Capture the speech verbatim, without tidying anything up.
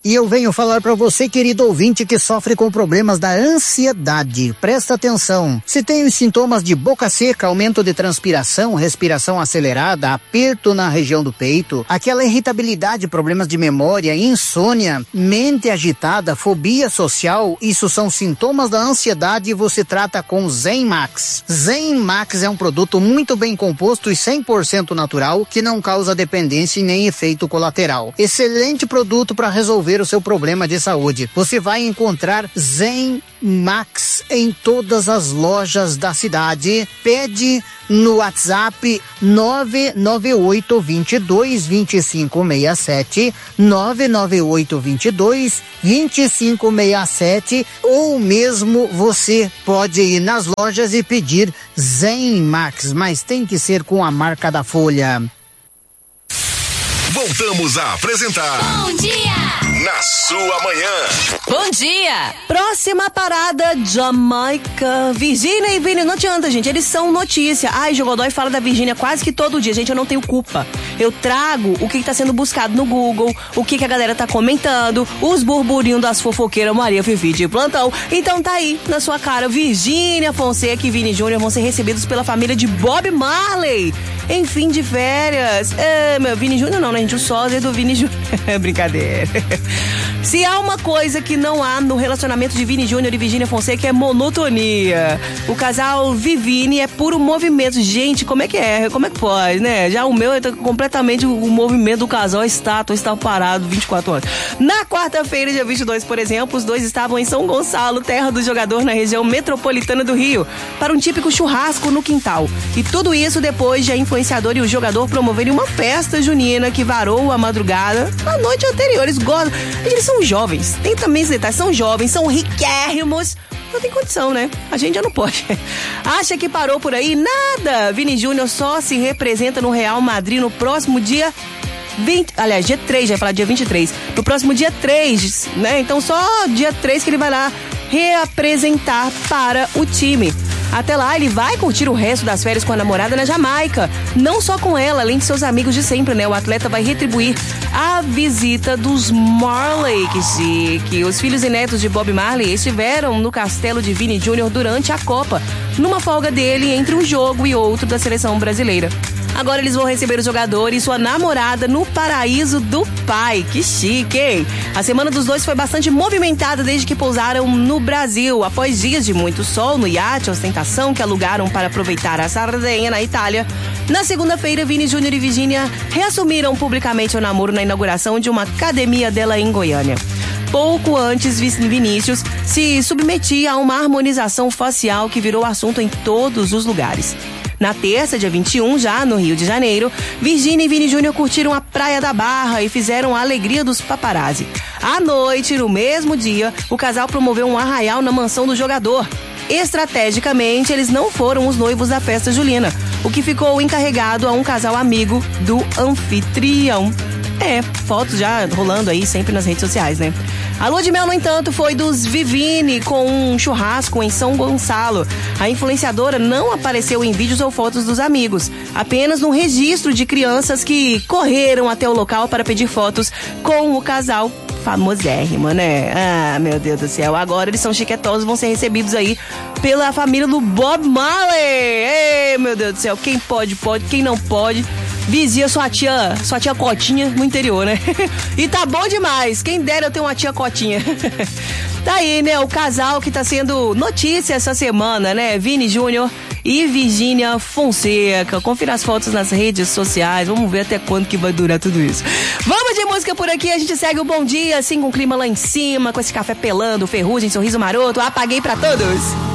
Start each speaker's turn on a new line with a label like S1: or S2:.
S1: E eu venho falar para você, querido ouvinte, que sofre com problemas da ansiedade. Presta atenção. Se tem os sintomas de boca seca, aumento de transpiração, respiração acelerada, aperto na região do peito, aquela irritabilidade, problemas de memória, insônia, mente agitada, fobia social, isso são sintomas da ansiedade e você trata com Zen Max. Zen Max é um produto muito bem composto e cem por cento natural que não causa dependência e nem efeito colateral. Excelente produto para resolver o seu problema de saúde. Você vai encontrar Zen Max em todas as lojas da cidade. Pede no WhatsApp nove nove oito, dois dois, dois cinco seis sete, nove nove oito, dois dois, dois cinco seis sete, ou mesmo você pode ir nas lojas e pedir Zen Max, mas tem que ser com a marca da Folha.
S2: Voltamos a apresentar
S3: Bom Dia
S2: na sua manhã.
S4: Bom dia! Próxima parada, Jamaica. Virgínia e Vini, não adianta, gente, eles são notícia. Ai, Jogodói fala da Virgínia quase que todo dia. Gente, eu não tenho culpa. Eu trago o que está sendo buscado no Google, o que, que a galera tá comentando, os burburinhos das fofoqueiras Maria Fifi de plantão. Então tá aí, na sua cara, Virgínia Fonseca e Vini Júnior vão ser recebidos pela família de Bob Marley em fim de férias. É, meu, Vini Júnior não, né, gente? O sósia do Vini Júnior. Brincadeira. Se há uma coisa que não há no relacionamento de Vini Júnior e Virgínia Fonseca é monotonia. O casal Vivini é puro movimento. Gente, como é que é? Como é que pode, né? Já o meu é completamente o movimento do casal, a estátua está parado vinte e quatro horas. Na quarta-feira, dia vinte e dois, por exemplo, os dois estavam em São Gonçalo, terra do jogador na região metropolitana do Rio, para um típico churrasco no quintal. E tudo isso depois de a influenciadora e o jogador promoverem uma festa junina que varou a madrugada na noite anterior. Eles gostam. Eles são jovens. Tem também esse detalhe. São jovens, são riquérrimos. Não tem condição, né? A gente já não pode. Acha que parou por aí? Nada! Vini Júnior só se representa no Real Madrid no próximo dia vinte, aliás, dia três, já ia falar dia vinte e três. No próximo dia três, né? Então só dia três que ele vai lá reapresentar para o time. Até lá, ele vai curtir o resto das férias com a namorada na Jamaica. Não só com ela, além de seus amigos de sempre, né? O atleta vai retribuir a visita dos Marley, que chique. Os filhos e netos de Bob Marley estiveram no castelo de Vini Júnior durante a Copa, numa folga dele entre um jogo e outro da seleção brasileira. Agora eles vão receber o jogador e sua namorada no paraíso do pai. Que chique, hein? A semana dos dois foi bastante movimentada desde que pousaram no Brasil. Após dias de muito sol no iate, ostentação que alugaram para aproveitar a Sardenha na Itália. Na segunda-feira, Vini Júnior e Virgínia reassumiram publicamente o namoro na inauguração de uma academia dela em Goiânia. Pouco antes, Vinícius se submetia a uma harmonização facial que virou assunto em todos os lugares. Na terça, dia vinte e um, já no Rio de Janeiro, Virgínia e Vini Júnior curtiram a Praia da Barra e fizeram a alegria dos paparazzi. À noite, no mesmo dia, o casal promoveu um arraial na mansão do jogador. Estrategicamente, eles não foram os noivos da festa julina, o que ficou encarregado a um casal amigo do anfitrião. É, fotos já rolando aí sempre nas redes sociais, né? A lua de mel, no entanto, foi dos Vivini com um churrasco em São Gonçalo. A influenciadora não apareceu em vídeos ou fotos dos amigos, apenas um registro de crianças que correram até o local para pedir fotos com o casal famosérrimo, né? Ah, meu Deus do céu. Agora eles são chiquetosos, vão ser recebidos aí pela família do Bob Marley. Ei, meu Deus do céu. Quem pode, pode. Quem não pode, vizinha sua tia, sua tia Cotinha no interior, né? E tá bom demais. Quem dera eu ter uma tia Cotinha. Tá aí, né? O casal que tá sendo notícia essa semana, né? Vini Júnior e Virgínia Fonseca. Confira as fotos nas redes sociais. Vamos ver até quando que vai durar tudo isso. Vamos de música por aqui. A gente segue o Bom Dia, assim, com o clima lá em cima, com esse café pelando, ferrugem, sorriso maroto. Apaguei pra todos.